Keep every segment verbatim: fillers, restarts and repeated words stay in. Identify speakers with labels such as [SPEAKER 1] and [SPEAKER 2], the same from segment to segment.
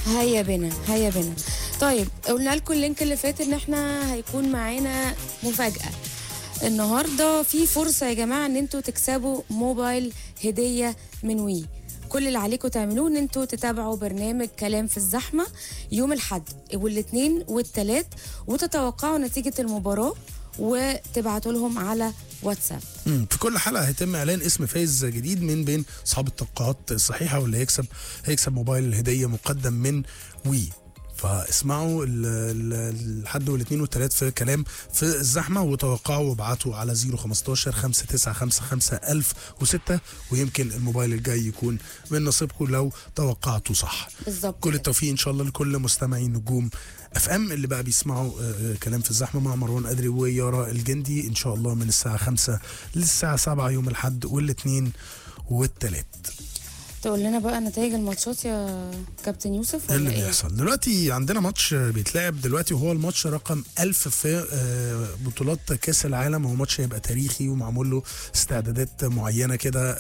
[SPEAKER 1] هيا بنا هيا بنا. طيب قلنا لكم اللينك اللي فات ان احنا هيكون معانا مفاجأة النهارده. في فرصة يا جماعة ان انتوا تكسبوا موبايل هدية من وي. كل اللي عليكم تعملوه ان انتوا تتابعوا برنامج كلام في الزحمة يوم الاحد والاثنين والثلاث وتتوقعوا نتيجة المباراة وتبعتوا لهم على واتساب.
[SPEAKER 2] مم. في كل حلقه هيتم اعلان اسم فايز جديد من بين اصحاب التوقعات الصحيحه، واللي هيكسب هيكسب موبايل الهديه مقدم من وي. فاسمعوا الحد والاثنين والثلاث في كلام في الزحمه وتوقعوا وابعتوا على صفر خمستاشر خمسة تسعة خمسة خمسة ألف وستة، ويمكن الموبايل الجاي يكون من نصيبكم لو توقعتوا صح.
[SPEAKER 1] بالظبط.
[SPEAKER 2] كل التوفيق ان شاء الله لكل مستمعين نجوم اف ام اللي بقى بيسمعوا كلام في الزحمه مع مروان قدري ويارا الجندي ان شاء الله من الساعه خمسة للساعه سبعة يوم الاحد والاثنين والثلاث.
[SPEAKER 1] تقول لنا بقى نتائج الماتشات يا كابتن يوسف
[SPEAKER 2] ايه
[SPEAKER 1] ولا
[SPEAKER 2] اللي
[SPEAKER 1] ايه؟
[SPEAKER 2] بيحصل دلوقتي؟ عندنا ماتش بيتلعب دلوقتي وهو الماتش رقم ألف في بطولات كاس العالم. هو ماتش هيبقى تاريخي ومعمول له استعدادات معينه كده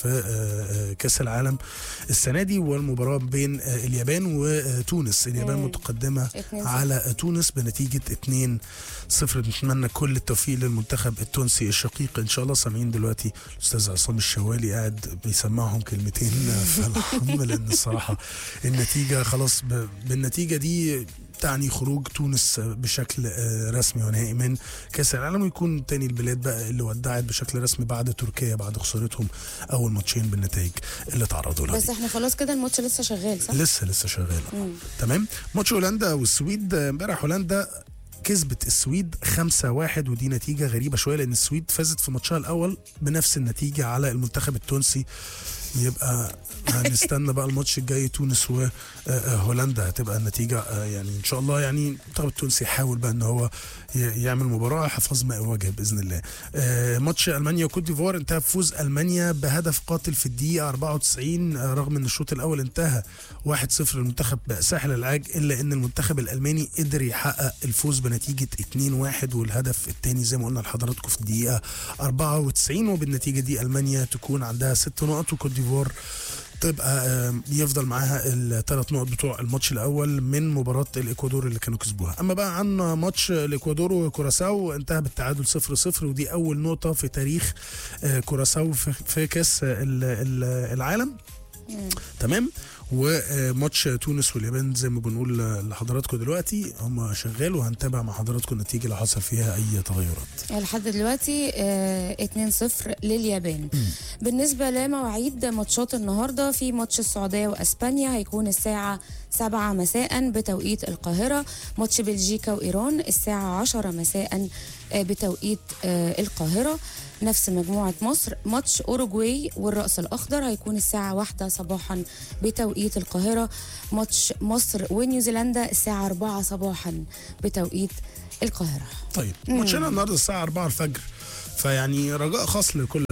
[SPEAKER 2] في كاس العالم السنه دي، والمباراه بين اليابان وتونس. اليابان مم. متقدمه على تونس بنتيجه اتنين صفر. نتمنى كل التوفيق للمنتخب التونسي الشقيق ان شاء الله. سامعين دلوقتي الاستاذ عصام الشوالي قاعد بيسمعهم كلمتين في الحمل، لان الصراحه النتيجه خلاص ب... بالنتيجه دي تعني خروج تونس بشكل رسمي ونهائي من كاس العالم، ويكون تاني البلاد بقى اللي ودعت بشكل رسمي بعد تركيا بعد خسارتهم اول ماتشين بالنتائج اللي تعرضوا لها.
[SPEAKER 1] بس احنا خلاص كده الماتش لسه شغال صح؟
[SPEAKER 2] لسه لسه شغال. تمام. ماتش هولندا والسويد امبارح، هولندا كسبت السويد خمسة واحد، ودي نتيجة غريبة شوية لأن السويد فازت في ماتشها الأول بنفس النتيجة على المنتخب التونسي. يبقى هنستنى بقى الماتش الجاي تونس وهولندا هتبقى النتيجة يعني إن شاء الله. يعني المنتخب التونسي يحاول بقى إن هو يعمل مباراة حفاظ ماء وجه بإذن الله. ماتش ألمانيا وكوت ديفوار انتهى بفوز ألمانيا بهدف قاتل في الدقيقة أربعة وتسعين، رغم إن الشوط الأول انتهى واحد صفر للمنتخب ساحل العاج، إلا إن المنتخب الألماني قدر يحقق الفوز بنتيجة اتنين واحد، والهدف الثاني زي ما قلنا لحضراتكم في الدقيقة أربعة وتسعين. وبالنتيجة دي ألمانيا تكون عندها ست نقط وكوت ديفوار تبقى يفضل معاها الثلاث نقط بتوع الماتش الاول من مباراه الاكوادور اللي كانوا كسبوها. اما بقى عن ماتش الاكوادور وكوراساو انتهى بالتعادل صفر صفر، ودي اول نقطه في تاريخ كوراساو في كاس العالم. تمام. وماتش تونس واليابان زي ما بنقول لحضراتكم دلوقتي هم شغال، وهنتابع مع حضراتكم النتيجه لو حصل فيها اي تغيرات.
[SPEAKER 1] لحد دلوقتي اه اتنين صفر لليابان. م. بالنسبه لمواعيد ماتشات النهارده، في ماتش السعوديه واسبانيا هيكون الساعه سبعة مساء بتوقيت القاهره. ماتش بلجيكا وايران الساعه عشرة مساء بتوقيت اه القاهره. نفس مجموعة مصر. ماتش أوروغواي والرأس الأخضر هيكون الساعة واحدة صباحا بتوقيت القاهرة. ماتش مصر ونيوزيلندا الساعة أربعة صباحا بتوقيت القاهرة.
[SPEAKER 2] طيب ماتشنا النهارده الساعة أربعة الفجر، فيعني رجاء خاص لكل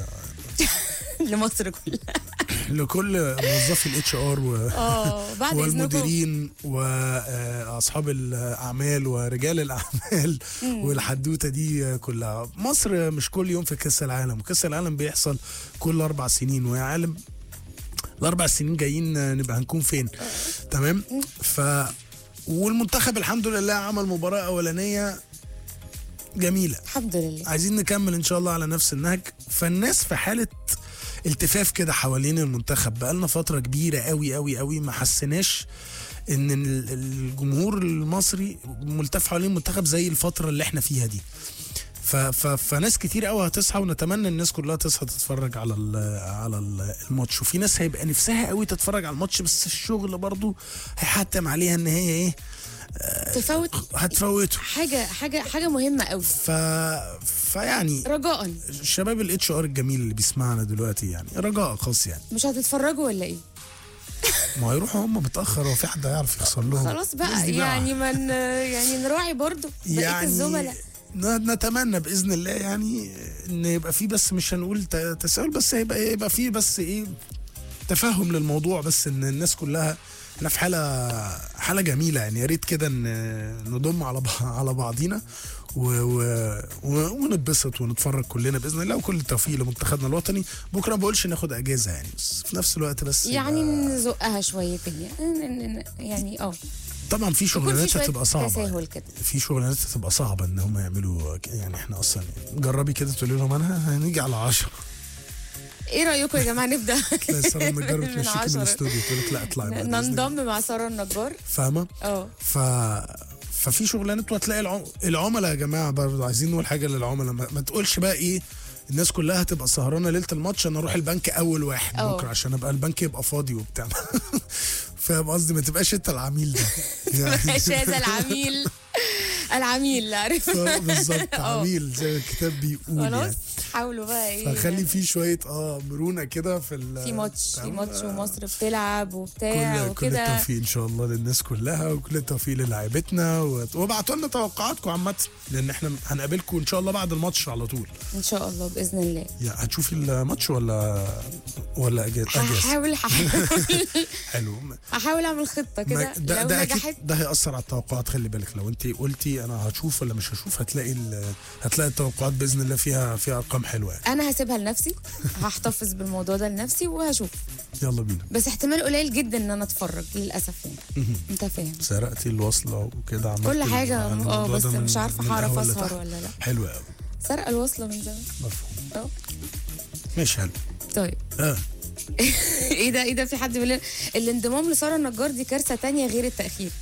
[SPEAKER 1] لمصر كلها
[SPEAKER 2] لكل موظفي الاتش ار والمديرين واصحاب الاعمال ورجال الاعمال والحدوته دي كلها. مصر مش كل يوم في كاس العالم، وكاس العالم بيحصل كل اربع سنين، ويا عالم الاربع سنين جايين نبقى هنكون فين. تمام. ف والمنتخب الحمد لله عمل مباراه اولانيه جميله
[SPEAKER 1] الحمد لله،
[SPEAKER 2] عايزين نكمل ان شاء الله على نفس النهج. فالناس في حاله التفاف كده حوالين المنتخب بقالنا فترة كبيرة قوي قوي قوي، ما حسناش ان الجمهور المصري ملتف حوالين المنتخب زي الفترة اللي احنا فيها دي. فناس كتير قوي هتصحى، ونتمنى الناس كلها تصحى تتفرج على ال على ال الماتش. وفي ناس هيبقى نفسها قوي تتفرج على الماتش، بس الشغل برضو هيحتم عليها ان هي ايه
[SPEAKER 1] تفوت
[SPEAKER 2] هتفوته
[SPEAKER 1] حاجه حاجه حاجه مهمه قوي.
[SPEAKER 2] ف فيعني
[SPEAKER 1] رجاء
[SPEAKER 2] الشباب الاتش ار الجميل اللي بيسمعنا دلوقتي، يعني رجاء خاص، يعني
[SPEAKER 1] مش هتتفرجوا ولا ايه؟
[SPEAKER 2] ما هيروحوا هم متاخر، وفي حد هيعرف يخسر لهم؟
[SPEAKER 1] خلاص بقى يعني من يعني نراعي برضو بقيه يعني الزملاء.
[SPEAKER 2] نتمنى باذن الله يعني ان يبقى في، بس مش هنقول تساؤل، بس هيبقى يبقى في بس ايه تفهم للموضوع، بس ان الناس كلها احنا في حاله حاله جميله يعني، يا ريت كده ن- نضم على بع- على بعضينا و... و... و... ونتبسط ونتفرج كلنا باذن الله، وكل التوفيق لمنتخبنا الوطني. بكره ما بقولش ناخد اجازه يعني، بس في نفس الوقت بس
[SPEAKER 1] يعني
[SPEAKER 2] يبقى-
[SPEAKER 1] نزقها شويتين يعني يعني اه
[SPEAKER 2] طبعا في
[SPEAKER 1] يكون
[SPEAKER 2] شغلانات
[SPEAKER 1] في شوية
[SPEAKER 2] هتبقى صعبه
[SPEAKER 1] تساهل
[SPEAKER 2] يعني.
[SPEAKER 1] كده.
[SPEAKER 2] في شغلانات هتبقى صعبه ان هم يعملوا ك- يعني احنا اصلا يعني جربي كده تقولي لهم انا هنيجي على عشرة،
[SPEAKER 1] ايه رايكم يا جماعه نبدا
[SPEAKER 2] تلاقي ساره النجار
[SPEAKER 1] من
[SPEAKER 2] بتمشيكي من
[SPEAKER 1] عشرة.
[SPEAKER 2] الاستوديو تقول لك لا اطلعي بقى بإذن الله.
[SPEAKER 1] ننضم مع ساره النجار.
[SPEAKER 2] فاهمه؟
[SPEAKER 1] اه
[SPEAKER 2] ف ففي شغلانات، وهتلاقي العم... العملاء يا جماعه برضه عايزين نقول حاجه للعملاء، ما, ما تقولش بقى ايه الناس كلها هتبقى سهرانه ليله الماتش انا اروح البنك اول واحد
[SPEAKER 1] أوه.
[SPEAKER 2] بكره عشان ابقى البنك يبقى فاضي وبتاع. فاهم قصدي؟ ما تبقاش انت العميل ده يعني.
[SPEAKER 1] مش هذا العميل العميل عارف.
[SPEAKER 2] آه، بالظبط
[SPEAKER 1] أه.
[SPEAKER 2] عميل زي ما الكتاب بيقول
[SPEAKER 1] خلاص
[SPEAKER 2] يعني.
[SPEAKER 1] حاولوا بقى ايه
[SPEAKER 2] فخلي في شويه اه مرونه كده في ال-
[SPEAKER 1] في ماتش في
[SPEAKER 2] تمام؟
[SPEAKER 1] ماتش ومصر بتلعب وبتاع
[SPEAKER 2] كل كل
[SPEAKER 1] وكده.
[SPEAKER 2] التوفيق ان شاء الله للناس كلها، وكل التوفيق للاعيبتنا، و- وابعتوا لنا توقعاتكم عامه، لان احنا هنقابلكم ان شاء الله بعد الماتش على طول.
[SPEAKER 1] ان شاء الله باذن الله.
[SPEAKER 2] يا هتشوفي الماتش ولا ولا اجازه؟ أجازة.
[SPEAKER 1] هحاول هحاول
[SPEAKER 2] حلو.
[SPEAKER 1] هحاول اعمل خطه كده
[SPEAKER 2] ما- ده,
[SPEAKER 1] لو
[SPEAKER 2] ده
[SPEAKER 1] نجحت.
[SPEAKER 2] اكيد ده هيأثر على التوقعات. خلي بالك لو انت قلتي انا هشوف ولا مش هشوف، هتلاقي ال- هتلاقي التوقعات باذن الله فيها فيها ارقام حلوه يعني.
[SPEAKER 1] انا هسيبها لنفسي، هحتفظ بالموضوع ده لنفسي وهشوف،
[SPEAKER 2] يلا بينا.
[SPEAKER 1] بس احتمال قليل جدا ان انا اتفرج للاسف يعني. انت فاهم
[SPEAKER 2] سرقتي الوصله وكده، عملت
[SPEAKER 1] كل حاجه
[SPEAKER 2] ال-
[SPEAKER 1] اه
[SPEAKER 2] الموضوع
[SPEAKER 1] بس
[SPEAKER 2] ده من-
[SPEAKER 1] مش عارفه
[SPEAKER 2] من
[SPEAKER 1] هعرف
[SPEAKER 2] الأول
[SPEAKER 1] اسهر
[SPEAKER 2] لتحت.
[SPEAKER 1] ولا لا.
[SPEAKER 2] حلو قوي.
[SPEAKER 1] سرقه الوصله من زمان.
[SPEAKER 2] مفهوم.
[SPEAKER 1] اه
[SPEAKER 2] ماشي حلو.
[SPEAKER 1] طيب
[SPEAKER 2] اه
[SPEAKER 1] ايه ده ايه ده في حد بيقول لنا الانضمام لساره النجار دي كارثه تانية غير التاخير.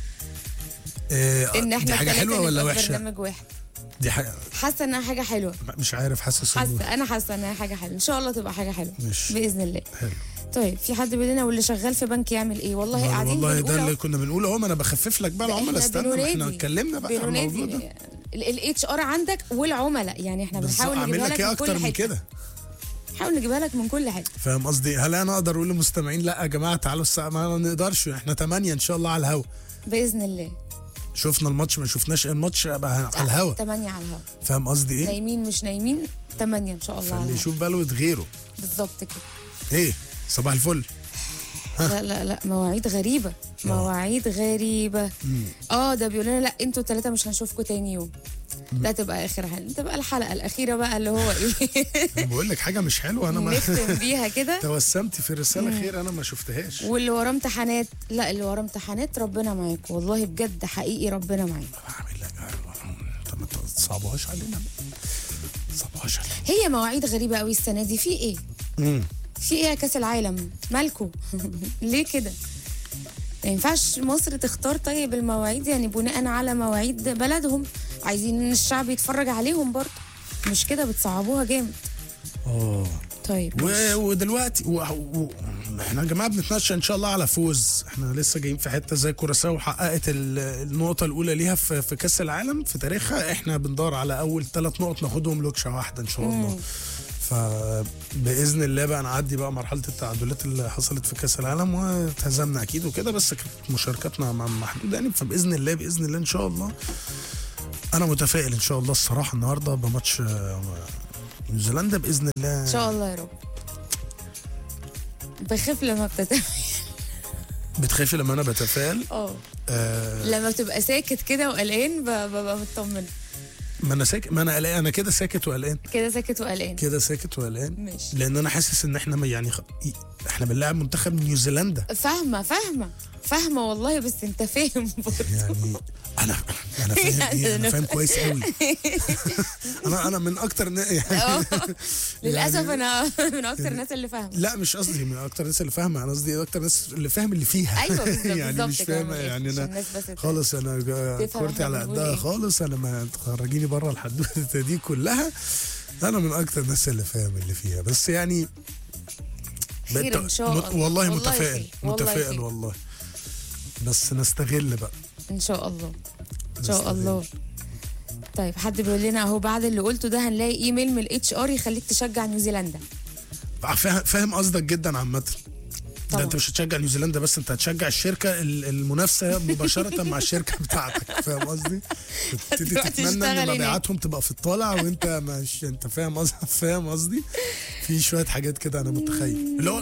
[SPEAKER 2] إيه،
[SPEAKER 1] ان احنا
[SPEAKER 2] دي حاجه
[SPEAKER 1] التلاتة
[SPEAKER 2] حلوه ولا
[SPEAKER 1] نبقى في
[SPEAKER 2] وحشه؟
[SPEAKER 1] برنامج واحد.
[SPEAKER 2] دي حاجه
[SPEAKER 1] حاسه انها حاجه حلوه.
[SPEAKER 2] مش عارف، حاسس إنه-
[SPEAKER 1] حاسه انا حاسه انها حاجه حلوه، ان شاء الله تبقى حاجه حلوه
[SPEAKER 2] مش
[SPEAKER 1] باذن الله.
[SPEAKER 2] حلو.
[SPEAKER 1] طيب في حد بيقول لنا واللي شغال في بنك يعمل ايه؟ والله قاعدين
[SPEAKER 2] والله
[SPEAKER 1] بنقول
[SPEAKER 2] ده
[SPEAKER 1] أهو.
[SPEAKER 2] اللي كنا بنقوله اهو، ما انا بخفف لك بقى
[SPEAKER 1] ده
[SPEAKER 2] العملاء.
[SPEAKER 1] إحنا
[SPEAKER 2] استنى، ما احنا
[SPEAKER 1] بننادي.
[SPEAKER 2] اتكلمنا بقى عن الموضوع ده.
[SPEAKER 1] الاتش ار عندك والعملاء، يعني احنا
[SPEAKER 2] بالظبط.
[SPEAKER 1] بنحاول
[SPEAKER 2] اعمل
[SPEAKER 1] نجيبها
[SPEAKER 2] لك
[SPEAKER 1] لك
[SPEAKER 2] ايه
[SPEAKER 1] من
[SPEAKER 2] اكتر
[SPEAKER 1] كل
[SPEAKER 2] من
[SPEAKER 1] حته.
[SPEAKER 2] كده؟
[SPEAKER 1] نحاول نجيبها لك من كل حته.
[SPEAKER 2] فاهم قصدي؟ هل انا اقدر اقول للمستمعين لا يا جماعه تعالوا الساعه؟ ما نقدرش، احنا تمانية ان شاء الله على الهوا.
[SPEAKER 1] باذن الله.
[SPEAKER 2] شفنا الماتش ما شفناش الماتش بقى على الهوا.
[SPEAKER 1] تمانية على الهوا.
[SPEAKER 2] فاهم قصدي ايه؟
[SPEAKER 1] نايمين مش نايمين تمانية ان شاء الله على
[SPEAKER 2] فاللي
[SPEAKER 1] الهوا.
[SPEAKER 2] يشوف بلوة غيره.
[SPEAKER 1] بالظبط كده.
[SPEAKER 2] ايه صباح الفل.
[SPEAKER 1] لا لا لا مواعيد غريبة، مواعيد غريبة. اه ده بيقول لنا لا انتوا الثلاثة مش هنشوفكم تاني يوم. ده تبقى اخر حلقة، تبقى الحلقة الأخيرة بقى اللي هو ايه.
[SPEAKER 2] بقول لك حاجه مش حلوه، انا ما
[SPEAKER 1] نختم بيها كده.
[SPEAKER 2] توسمتي في رساله خير انا ما شفتهاش.
[SPEAKER 1] واللي وراه امتحانات، لا اللي وراه امتحانات ربنا معاكم، والله بجد حقيقي ربنا معاكم.
[SPEAKER 2] هعمل لك طب ما تصعبوهاش علينا، تصعبوهاش علينا.
[SPEAKER 1] هي مواعيد غريبة قوي السنة دي، في ايه؟
[SPEAKER 2] امم
[SPEAKER 1] في ايه يا كاس العالم؟ مالكو؟ ليه كده؟ ما ينفعش مصر تختار طيب المواعيد يعني بناء على مواعيد بلدهم، عايزين ان الشعب يتفرج عليهم برضه، مش كده بتصعبوها جامد.
[SPEAKER 2] اه
[SPEAKER 1] طيب
[SPEAKER 2] و... ودلوقتي و... و... احنا يا جماعه بنتناقش ان شاء الله على فوز. احنا لسه جايين في حته زي كوراساو حققت ال... النقطه الاولى ليها في... في كاس العالم في تاريخها، احنا بندور على اول ثلاث نقط ناخدهم لوكشه واحده ان شاء الله. فباذن الله بقى نعدي بقى مرحله التعادلات اللي حصلت في كاس العالم وتهزمنا اكيد وكده، بس كانت مشاركتنا محدوده يعني. فباذن الله باذن الله ان شاء الله انا متفائل ان شاء الله الصراحه النهارده بماتش نيوزيلندا باذن الله.
[SPEAKER 1] ان شاء الله يا رب. بخاف لما بتتفائل.
[SPEAKER 2] بتخافي لما انا بتفائل؟
[SPEAKER 1] اه
[SPEAKER 2] آه
[SPEAKER 1] لما بتبقى ساكت كده وقلقان ب- ببقى مطمنه.
[SPEAKER 2] ما انا ساكت، ما انا قلقان، انا كده ساكت وقلقان،
[SPEAKER 1] كده ساكت وقلقان.
[SPEAKER 2] كده ساكت وقلقان.
[SPEAKER 1] ماشي.
[SPEAKER 2] لان انا حاسس ان احنا ما- يعني خ... احنا بنلاعب منتخب نيوزيلندا.
[SPEAKER 1] فاهمه فاهمه فاهمه والله، بس انت فاهم برضه.
[SPEAKER 2] يعني انا انا فاهم
[SPEAKER 1] يعني
[SPEAKER 2] ايه، انا
[SPEAKER 1] أنا-
[SPEAKER 2] فاهم كويس قوي. انا انا من اكتر نا- يعني
[SPEAKER 1] اه للاسف
[SPEAKER 2] يعني-
[SPEAKER 1] انا من اكتر الناس اللي فاهمه.
[SPEAKER 2] لا مش قصدي من اكتر الناس اللي فاهمه، انا قصدي اكتر الناس اللي فاهم اللي فيها.
[SPEAKER 1] ايوه بالظبط
[SPEAKER 2] يعني
[SPEAKER 1] بالظبط
[SPEAKER 2] مش
[SPEAKER 1] كده
[SPEAKER 2] فاهمه
[SPEAKER 1] من الآخر،
[SPEAKER 2] يعني
[SPEAKER 1] عشان
[SPEAKER 2] انا
[SPEAKER 1] الناس بس ت-
[SPEAKER 2] خالص انا جا-
[SPEAKER 1] تفهم
[SPEAKER 2] كورتي
[SPEAKER 1] إحنا
[SPEAKER 2] على
[SPEAKER 1] بنقول
[SPEAKER 2] قدها
[SPEAKER 1] إيه.
[SPEAKER 2] خالص، انا ما تخرجيني بره الحدوته دي كلها. انا من اكتر الناس اللي فاهم اللي فيها، بس يعني
[SPEAKER 1] خير
[SPEAKER 2] بقيت-
[SPEAKER 1] ان شاء
[SPEAKER 2] مت-
[SPEAKER 1] الله.
[SPEAKER 2] والله
[SPEAKER 1] خير.
[SPEAKER 2] متفائل
[SPEAKER 1] والله
[SPEAKER 2] متفائل
[SPEAKER 1] خير.
[SPEAKER 2] والله. بس نستغل بقى
[SPEAKER 1] ان شاء الله ان شاء
[SPEAKER 2] نستغل.
[SPEAKER 1] الله. طيب حد بيقول لنا اهو بعد اللي قلته ده هنلاقي ايميل من الاتش ار يخليك تشجع نيوزيلندا.
[SPEAKER 2] فاهم فاهم قصدك جدا عامة. ده
[SPEAKER 1] طبعا.
[SPEAKER 2] انت مش هتشجع نيوزيلندا بس، انت هتشجع الشركه ال- المنافسه مباشره مع الشركه بتاعتك. فاهم قصدي؟ تبتدي
[SPEAKER 1] هتروح
[SPEAKER 2] تتمنى
[SPEAKER 1] تشتغل
[SPEAKER 2] ان
[SPEAKER 1] هناك.
[SPEAKER 2] مبيعاتهم تبقى في الطالع وانت مش انت فاهم قصدي؟ فاهم قصدي؟ في شويه حاجات كده انا متخيل اللي هو في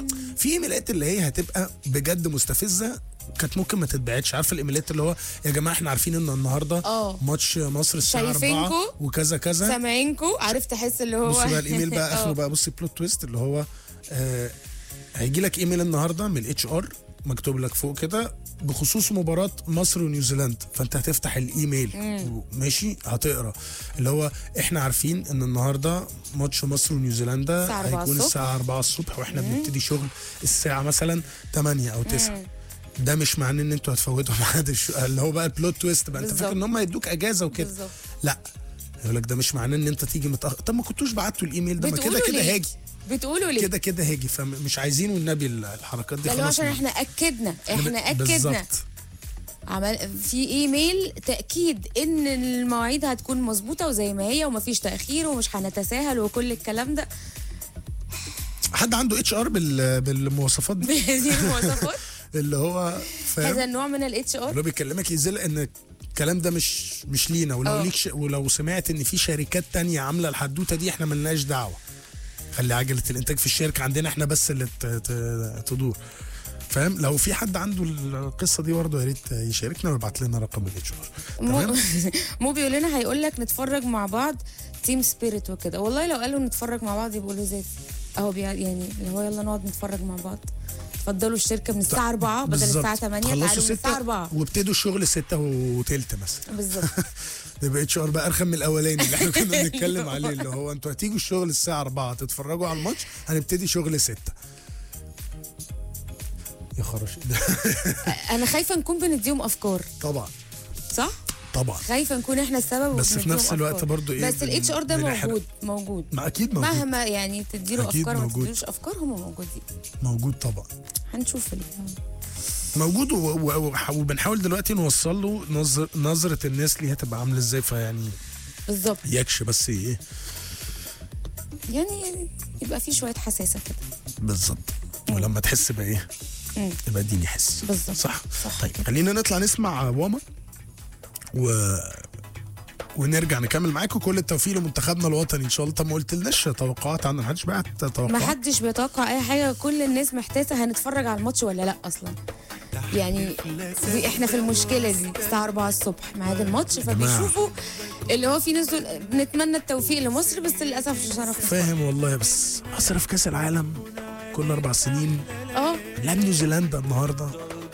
[SPEAKER 2] في ايميلات اللي هي هتبقى بجد مستفزه كانت ممكن ما تتبعتش. عارفه الايميلات اللي هو يا جماعه احنا عارفين ان النهارده
[SPEAKER 1] اه
[SPEAKER 2] ماتش مصر الساعه أربعة وكذا كذا
[SPEAKER 1] سامعينكو، عارف تحس اللي هو
[SPEAKER 2] بصي بقى الايميل بقى اخره بقى، بصي بلوت تويست اللي هو آه هيجي لك ايميل النهارده من الاتش ار مكتوب لك فوق كده بخصوص مباراة مصر ونيوزيلندا، فانت هتفتح الايميل ماشي هتقرا اللي هو احنا عارفين ان النهارده ماتش مصر ونيوزيلندا هيكون الساعة أربعة الصبح واحنا بنبتدي شغل الساعة مثلا تمانية او تسعة. ده مش معناه ان انتوا هتفوتوا ميعاد اللي هو بقى البلوت تويست بقى، انت فاكر ان هم هيدوك اجازة وكده. لا يقول لك ده مش معناه ان انت تيجي متاخر. طب ما كنتوش بعتوا الايميل ده، ما كده كده هاجي
[SPEAKER 1] بتقولوا ليه
[SPEAKER 2] كده كده هاجي، فمش عايزين والنبي الحركات دي
[SPEAKER 1] خلاص عشان احنا اكدنا احنا اكدنا
[SPEAKER 2] بالزبط.
[SPEAKER 1] عمل في ايميل تاكيد ان المواعيد هتكون مظبوطه وزي ما هي ومفيش تاخير ومش هنتساهل وكل الكلام ده.
[SPEAKER 2] حد عنده اتش ار بالمواصفات دي
[SPEAKER 1] بهذه المواصفات
[SPEAKER 2] اللي هو
[SPEAKER 1] هذا النوع من الاتش ار
[SPEAKER 2] اللي هو بيكلمك يزل ان الكلام ده مش مش لينا، ولو ليك ش... ولو سمعت ان في شركات تانية عامله الحدوته دي احنا ملناش دعوه، خلي عجله الانتاج في الشركه عندنا احنا بس اللي تدور. فاهم؟ لو في حد عنده القصه دي برضه يا ريت يشاركنا ويبعت لنا رقم الاتش ار.
[SPEAKER 1] تمام. مو بيقول لنا هيقول لك نتفرج مع بعض تيم سبيريت وكده، والله لو قالوا نتفرج مع بعض يبقوا زي اهو يعني اللي هو يلا نقعد نتفرج مع بعض. اتفضلوا الشركه من الساعه أربعة بدل الساعه تمانية، تعالوا من الساعه أربعة
[SPEAKER 2] وابتدوا الشغل ستة وتلت مثلا.
[SPEAKER 1] بالظبط.
[SPEAKER 2] يبقى اتش ار بقى ارخم من الاولاني اللي احنا كنا بنتكلم عليه اللي هو انتوا هتيجوا الشغل الساعه أربعة تتفرجوا على الماتش هنبتدي شغل ستة. يا خرش
[SPEAKER 1] انا خايفه نكون بنديهم افكار.
[SPEAKER 2] طبعا
[SPEAKER 1] صح
[SPEAKER 2] طبعا
[SPEAKER 1] خايفه نكون احنا السبب،
[SPEAKER 2] بس في نفس الوقت
[SPEAKER 1] أفكار.
[SPEAKER 2] برضو ايه
[SPEAKER 1] بس الاتش ار ده موجود موجود
[SPEAKER 2] ما اكيد موجود
[SPEAKER 1] مهما يعني تديله افكار ما تديلوش افكار هم موجودين
[SPEAKER 2] موجود طبعا.
[SPEAKER 1] هنشوف
[SPEAKER 2] موجود وبنحاول دلوقتي نوصل له نظر نظره الناس ليه هتبقى عامله ازاي، فيعني
[SPEAKER 1] بالظبط
[SPEAKER 2] يكش بس ايه
[SPEAKER 1] يعني يبقى في شويه حساسه كده
[SPEAKER 2] بالظبط. ولما تحس بايه يبقى اديني حس
[SPEAKER 1] بالظبط
[SPEAKER 2] صح. صح طيب خلينا نطلع نسمع واما و ونرجع نكمل معاكم. كل التوفيق لمنتخبنا الوطني ان شاء الله. طب ما قلتلناش توقعات عنه؟ محدش بعت توقعات؟
[SPEAKER 1] ما حدش بيتوقع اي حاجه، كل الناس محتاسه هنتفرج على الماتش ولا لا اصلا. يعني دي احنا في المشكله دي الساعه أربعة الصبح ميعاد الماتش، فبيشوفوا اللي هو في ناس بنتمنى التوفيق لمصر بس للاسف مش هنعرف.
[SPEAKER 2] فاهم والله، بس مصر في كاس العالم كل اربع سنين
[SPEAKER 1] اه
[SPEAKER 2] لا نيوزيلندا النهارده